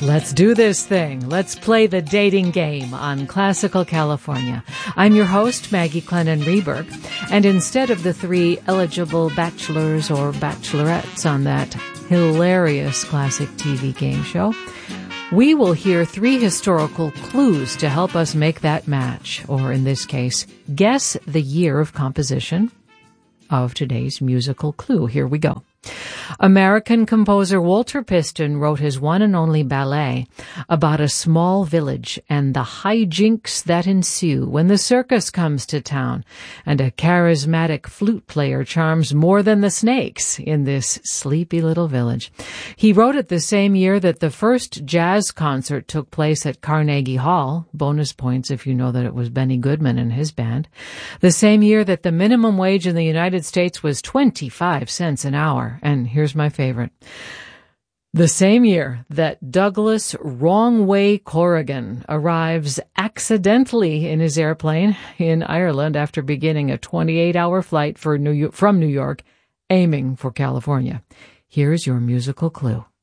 Let's do this thing. Let's play the dating game on Classical California. I'm your host, Maggie Clennon Rieberg, and instead of the 3 eligible bachelors or bachelorettes on that hilarious classic TV game show, we will hear 3 historical clues to help us make that match, or in this case, guess the year of composition of today's musical clue. Here we go. American composer Walter Piston wrote his one and only ballet about a small village and the hijinks that ensue when the circus comes to town and a charismatic flute player charms more than the snakes in this sleepy little village. He wrote it the same year that the first jazz concert took place at Carnegie Hall, bonus points if you know that it was Benny Goodman and his band, the same year that the minimum wage in the United States was 25 cents an hour. And here's my favorite. The same year that Douglas Wrong Way Corrigan arrives accidentally in his airplane in Ireland after beginning a 28-hour flight from New York, aiming for California. Here's your musical clue.